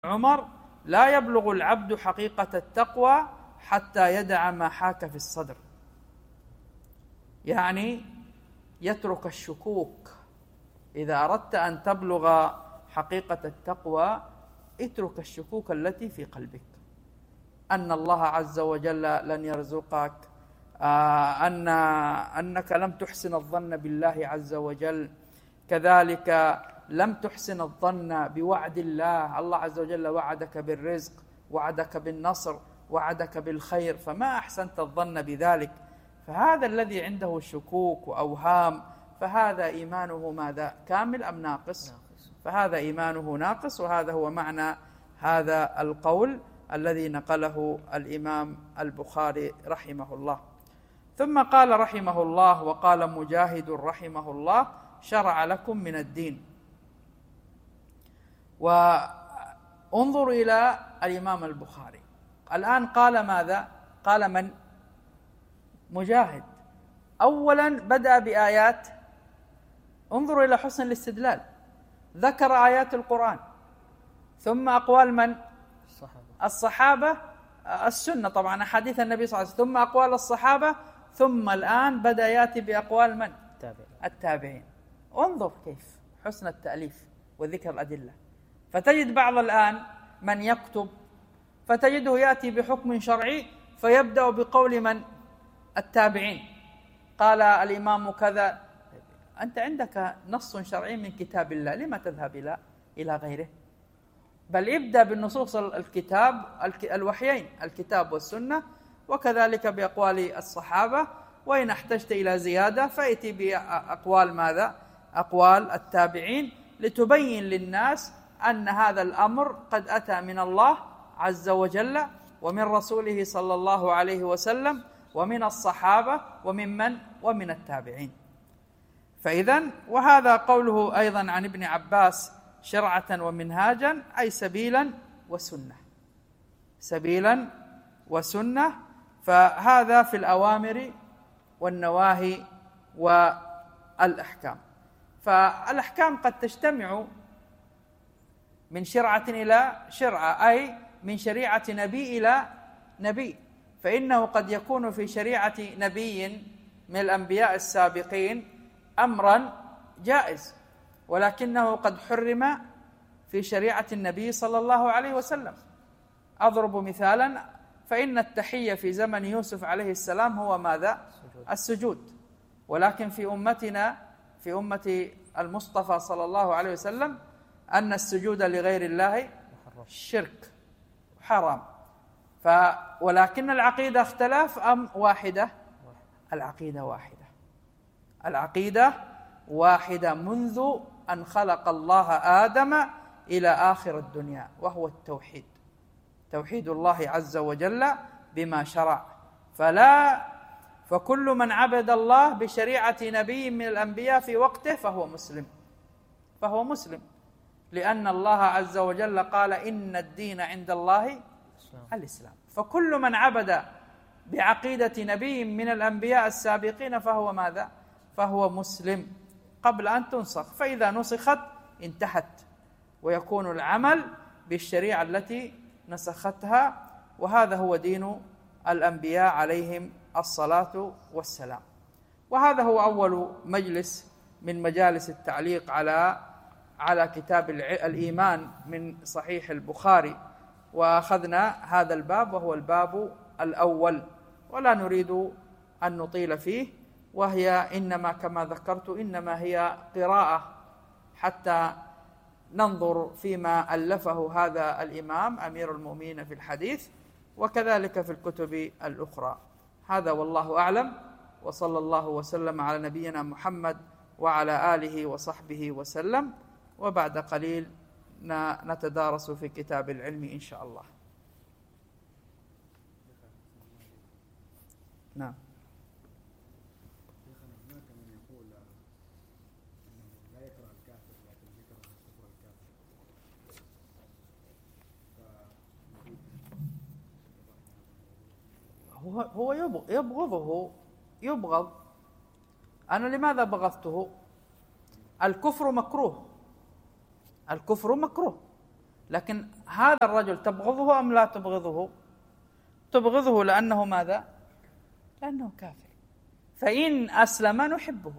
عمر: لا يبلغ العبد حقيقة التقوى حتى يدع ما حاك في الصدر، يعني يترك الشكوك. إذا أردت أن تبلغ حقيقة التقوى اترك الشكوك التي في قلبك، أن الله عز وجل لن يرزقك، أنك لم تحسن الظن بالله عز وجل، كذلك لم تحسن الظن بوعد الله. الله عز وجل وعدك بالرزق، وعدك بالنصر، وعدك بالخير، فما أحسنت الظن بذلك. فهذا الذي عنده شكوك وأوهام فهذا إيمانه ماذا؟ كامل أم ناقص؟ فهذا إيمانه ناقص. وهذا هو معنى هذا القول الذي نقله الإمام البخاري رحمه الله. ثم قال رحمه الله: وقال مجاهد رحمه الله: شرع لكم من الدين. وانظروا إلى الإمام البخاري الآن قال ماذا؟ قال من؟ مجاهد. أولا بدأ بآيات، انظروا إلى حسن الاستدلال، ذكر آيات القرآن، ثم أقوال من؟ الصحابة، السنة طبعا أحاديث النبي صلى الله عليه وسلم، ثم أقوال الصحابة، ثم الآن بدأ يأتي بأقوال من؟ التابعين. انظر كيف حسن التأليف وذكر الأدلة. فتجد بعض الآن من يكتب فتجده يأتي بحكم شرعي فيبدأ بقول من؟ التابعين. قال الإمام كذا. أنت عندك نص شرعي من كتاب الله، لما تذهب إلى غيره؟ بل ابدأ بالنصوص الكتاب الوحيين، الكتاب والسنة، وكذلك بأقوال الصحابة، وإن احتجت إلى زيادة فأتي بأقوال ماذا؟ أقوال التابعين، لتبين للناس أن هذا الأمر قد أتى من الله عز وجل ومن رسوله صلى الله عليه وسلم ومن الصحابة ومن التابعين. فإذن وهذا قوله أيضا عن ابن عباس: شرعة ومنهاجا، أي سبيلا وسنة، سبيلا وسنة. فهذا في الأوامر والنواهي والأحكام. فالأحكام قد تجتمع من شرعة إلى شرعة، أي من شريعة نبي إلى نبي. فإنه قد يكون في شريعة نبي من الأنبياء السابقين أمرا جائز، ولكنه قد حرم في شريعة النبي صلى الله عليه وسلم. أضرب مثالا: فإن التحية في زمن يوسف عليه السلام هو ماذا؟ السجود. ولكن في أمتنا، في أمة المصطفى صلى الله عليه وسلم، أن السجود لغير الله شرك حرام. ولكن العقيدة اختلاف أم واحدة؟ العقيدة واحدة. العقيدة واحدة منذ أن خلق الله آدم إلى آخر الدنيا، وهو التوحيد، توحيد الله عز وجل بما شرع. فكل من عبد الله بشريعة نبي من الأنبياء في وقته فهو مسلم، لأن الله عز وجل قال: إن الدين عند الله الإسلام. فكل من عبد بعقيدة نبي من الأنبياء السابقين فهو ماذا؟ فهو مسلم قبل أن تنسخ. فإذا نسخت انتهت، ويكون العمل بالشريعة التي نسختها. وهذا هو دين الأنبياء عليهم الصلاة والسلام. وهذا هو أول مجلس من مجالس التعليق على كتاب الإيمان من صحيح البخاري. وأخذنا هذا الباب وهو الباب الأول، ولا نريد أن نطيل فيه، وهي إنما كما ذكرت إنما هي قراءة حتى ننظر فيما ألفه هذا الإمام أمير المؤمنين في الحديث، وكذلك في الكتب الأخرى. هذا والله أعلم، وصلى الله وسلم على نبينا محمد وعلى آله وصحبه وسلم. وبعد قليل نتدارس في كتاب العلم إن شاء الله. نعم. هو يبغض. أنا لماذا بغضته؟ الكفر مكروه، لكن هذا الرجل تبغضه أم لا تبغضه؟ تبغضه لأنه ماذا؟ لأنه كافر. فإن أسلم نحبه.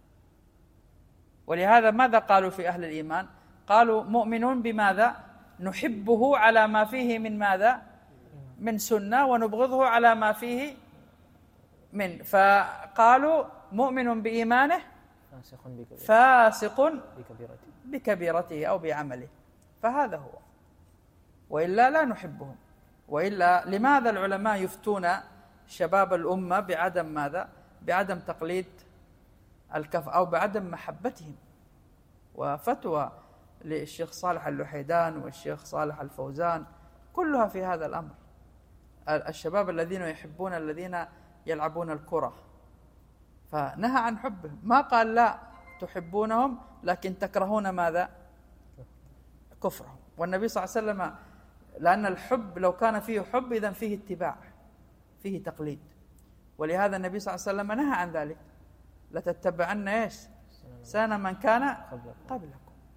ولهذا ماذا قالوا في أهل الإيمان؟ قالوا مؤمنون بماذا؟ نحبه على ما فيه من ماذا؟ من سنة، ونبغضه على ما فيه من. فقالوا مؤمن بإيمانه فاسق بكبيرته أو بعمله، فهذا هو. وإلا لا نحبهم. وإلا لماذا العلماء يفتون شباب الأمة بعدم ماذا؟ بعدم تقليد الكف أو بعدم محبتهم. وفتوى للشيخ صالح اللحيدان والشيخ صالح الفوزان كلها في هذا الأمر. الشباب الذين يحبون الذين يلعبون الكرة، فنهى عن حبهم، ما قال لا تحبونهم لكن تكرهون ماذا؟ كفرهم. والنبي صلى الله عليه وسلم، لأن الحب لو كان فيه حب إذن فيه اتباع، فيه تقليد. ولهذا النبي صلى الله عليه وسلم نهى عن ذلك، لتتبعن ايش؟ سنن من كان قبلكم.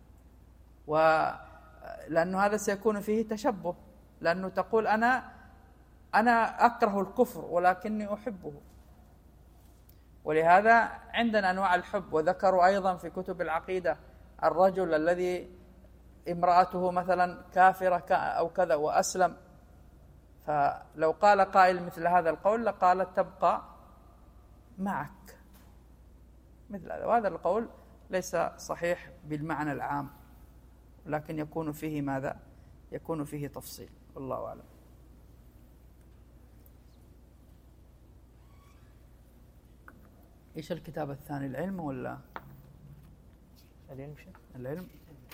ولأنه هذا سيكون فيه تشبه، لأنه تقول أنا أكره الكفر ولكني أحبه. ولهذا عندنا أنواع الحب. وذكروا أيضا في كتب العقيدة الرجل الذي امرأته مثلا كافرة أو كذا وأسلم، فلو قال قائل مثل هذا القول لقال تبقى معك مثل هذا. وهذا القول ليس صحيح بالمعنى العام، لكن يكون فيه ماذا؟ يكون فيه تفصيل، والله أعلم. إيش الكتاب الثاني؟ العلم ولا العلم؟ العلم